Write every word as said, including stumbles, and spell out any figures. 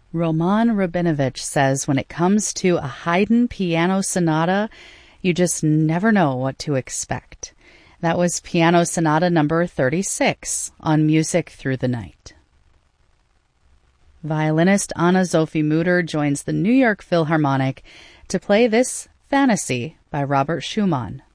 Roman Rabinovich says when it comes to a Haydn piano sonata, you just never know what to expect. That was Piano Sonata number thirty-six on Music Through the Night. Violinist Anna Sophie Mutter joins the New York Philharmonic to play this Fantasy by Robert Schumann.